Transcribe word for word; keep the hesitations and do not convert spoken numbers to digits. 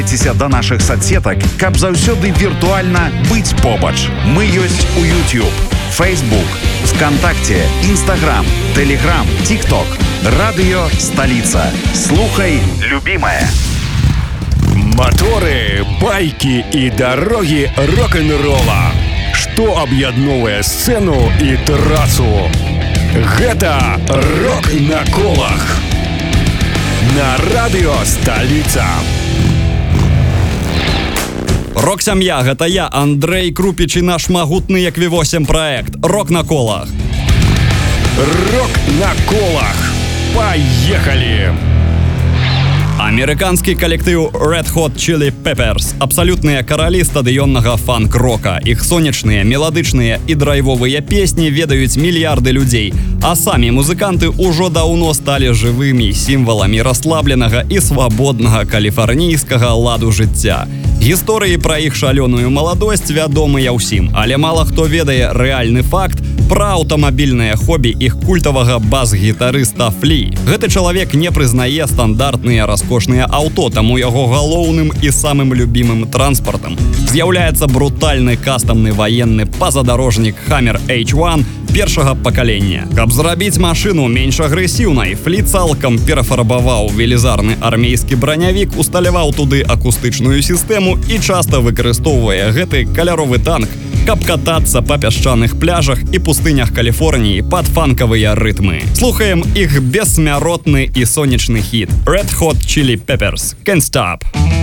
Далучайцеся да нашых соцсетак, каб заўсёды віртуальна быць побач. Мы ёсць у YouTube, Facebook, ВКонтакте, Instagram, Telegram, TikTok. Радыё Сталіца. Слухай, любимая. Моторы, байки и дороги рок-н-ролла. Что объединяет сцену и трассу? Это «Рок на колах» на радио «Столица». Рок-сям'я, гэта я, Андрей Крупіч і наш магутны як ві восемь праект «Рок на колах». «Рок на колах». Поехали! Амерыканскі калектыў Red Hot Chili Peppers – абсалютныя каралі стадыённага фанк-рока. Іх сонечныя, меладычныя і драйвовыя песні ведаюць мільярды людзей, а самі музыканты ўжо даўно сталі жывымі сімваламі расслабленага і свабоднага каліфарнійскага ладу жыцця. Гісторыі пра іх шалёную маладосць вядомыя ўсім, але мала хто ведае рэальны факт пра аўтамабільнае хобі іх культавага бас-гітарыста Флі. Гэты чалавек не прызнае стандартныя раскошныя аўто, таму яго галоўным і самым любімым транспартам з'яўляецца брутальны кастамны ваенны пазадарожнік Hammer эйч один першага пакалення. Каб зрабіць машыну менш агрэсіўнай, Флі цалкам перафарбаваў велізарны армейскі бранявік, усталяваў туды акустычную сістэму і часта выкарыстоўвае гэты каляровы танк, каб катацца па пясчаных пляжах і пустынях Каліфорніі пад фанкавыя рытмы. Слухаем іх бессмяротны і сонечны хіт Red Hot Chili Peppers «Can't Stop».